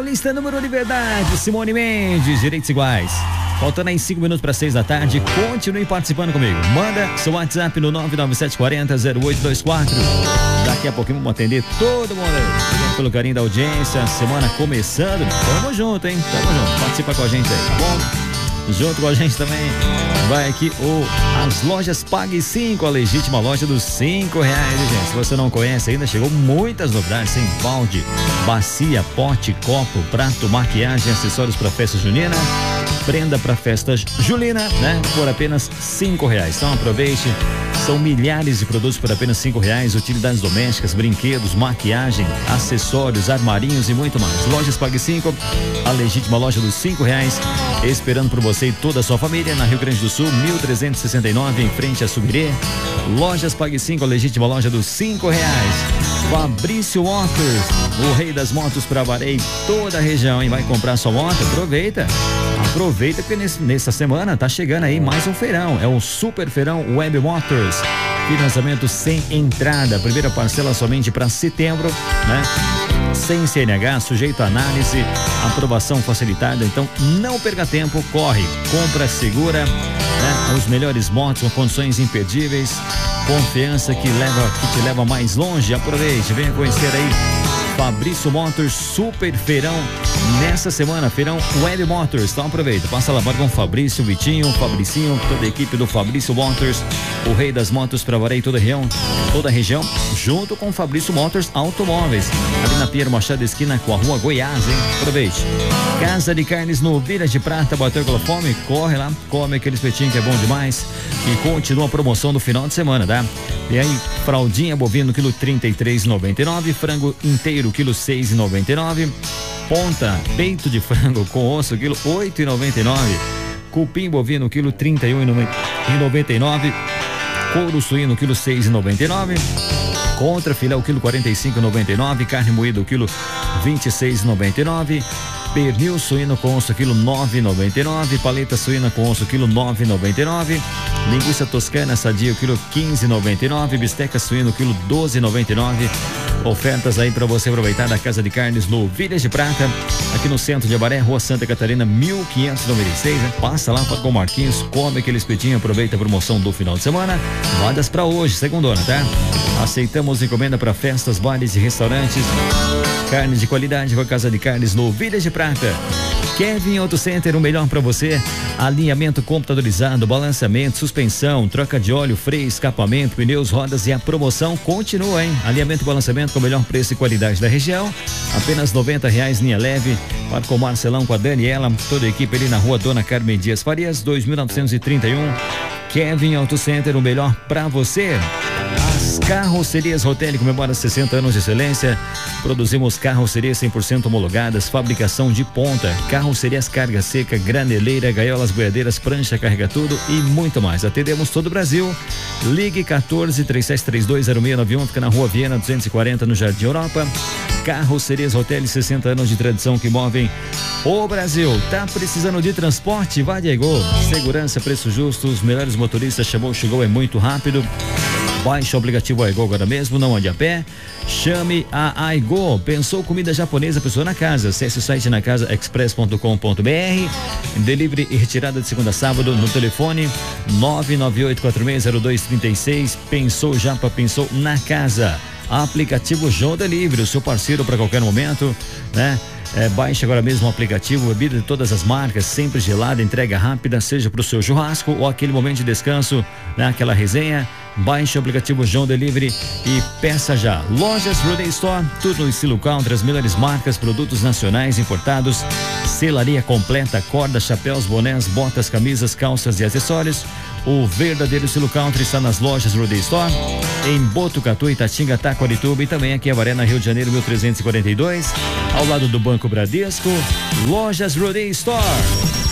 lista número Liberdade, Simone Mendes, Direitos Iguais. Faltando aí 5 minutos para 6 da tarde, continue participando comigo. Manda seu WhatsApp no 99740-0824. Daqui a pouquinho vamos atender todo mundo aí. Pelo carinho da audiência, semana começando. Tamo junto, hein? Tamo junto. Participa com a gente aí, tá bom? Junto com a gente também vai aqui as lojas Pague 5, a legítima loja dos R$5, gente. Se você não conhece ainda, chegou muitas novidades, sem balde, bacia, pote, copo, prato, maquiagem, acessórios para festa junina, prenda para festa julina, né? Por apenas R$5. Então aproveite. São milhares de produtos por apenas R$5, utilidades domésticas, brinquedos, maquiagem, acessórios, armarinhos e muito mais. Lojas Pague 5, a legítima loja dos R$5, esperando por você e toda a sua família, na Rio Grande do Sul, 1369, em frente a Subirê. Lojas Pague 5, a legítima loja dos R$5. Fabrício Motors, o rei das motos para Avaré, toda a região, hein? Vai comprar sua moto? Aproveita porque nessa semana tá chegando aí mais um feirão, é o Super Feirão Web Motors, financiamento sem entrada, primeira parcela somente para setembro, né? Sem CNH, sujeito a análise, aprovação facilitada, então não perca tempo, corre, compra segura, né? Os melhores motos com condições imperdíveis, confiança que te leva mais longe. Aproveite, venha conhecer aí Fabrício Motors, Super Feirão nessa semana, Feirão Web Motors. Então aproveita, passa lá com o Fabrício, Vitinho, Fabricinho, toda a equipe do Fabrício Motors, o rei das motos para Avaré e toda a região, junto com o Fabrício Motors Automóveis, ali na Pinheiro Machado, esquina com a Rua Goiás, hein? Aproveite. Casa de Carnes no Vila de Prata, bateu pela fome, corre lá, come aquele espetinho que é bom demais e continua a promoção do final de semana, tá? E aí, fraldinha bovino, quilo R$33,99, frango inteiro, quilo R$6,99, ponta, peito de frango com osso, quilo R$8,99, cupim bovino, quilo R$31,99, couro suíno, quilo R$6,99, contra filé, o quilo R$45,99, carne moída, o quilo R$26,99, pernil suíno com osso, quilo R$9,99, paleta suína com osso, quilo R$9,99, linguiça toscana sadia, o quilo R$15,99, bisteca suíno, quilo R$12,99. Ofertas aí para você aproveitar da Casa de Carnes no Village de Prata, aqui no centro de Avaré, Rua Santa Catarina, 1596, né? Passa lá com o Marquinhos, come aquele espetinho, aproveita a promoção do final de semana. Vagas para hoje, segundona, tá? Aceitamos encomenda para festas, bares e restaurantes. Carnes de qualidade com a Casa de Carnes no Village de Prata. Kevin Auto Center, o melhor para você. Alinhamento computadorizado, balanceamento, suspensão, troca de óleo, freio, escapamento, pneus, rodas, e a promoção continua, hein? Alinhamento e balanceamento com o melhor preço e qualidade da região. Apenas R$90, linha leve. Para com o Marcelão, com a Daniela, toda a equipe ali na Rua Dona Carmen Dias Farias, 2931. Kevin Auto Center, o melhor para você. As carrocerias Rotelli comemora 60 anos de excelência. Produzimos carrocerias 100% homologadas, fabricação de ponta, carrocerias carga seca, graneleira, gaiolas, boiadeiras, prancha, carrega tudo e muito mais. Atendemos todo o Brasil. Ligue 14-3732-0691, fica na Rua Viena 240, no Jardim Europa. Carrocerias Rotelli, 60 anos de tradição que movem o Brasil. Tá precisando de transporte? Vá de Aigô. Segurança, preço justo, os melhores motoristas, chamou, chegou, é muito rápido. Baixe o aplicativo Aigo agora mesmo, não ande a pé. Chame a Aigo. Pensou comida japonesa, pessoa na casa? Acesse o site nacasaexpress.com.br. Delivery e retirada de segunda a sábado no telefone 998460236. Pensou japa, pensou na casa. Aplicativo João Delivery, o seu parceiro para qualquer momento, né? Baixe agora mesmo o aplicativo, bebida de todas as marcas, sempre gelada, entrega rápida, seja para o seu churrasco ou aquele momento de descanso, né? Aquela resenha. Baixe o aplicativo João Delivery e peça já. Lojas Roday Store, tudo no estilo country, as melhores marcas, produtos nacionais importados, selaria completa, corda, chapéus, bonés, botas, camisas, calças e acessórios. O verdadeiro estilo country está nas lojas Roday Store, em Botucatu, Itatinga, Taquarituba e também aqui em Avaré, na Rio de Janeiro, 1342, ao lado do Banco Bradesco. Lojas Roday Store.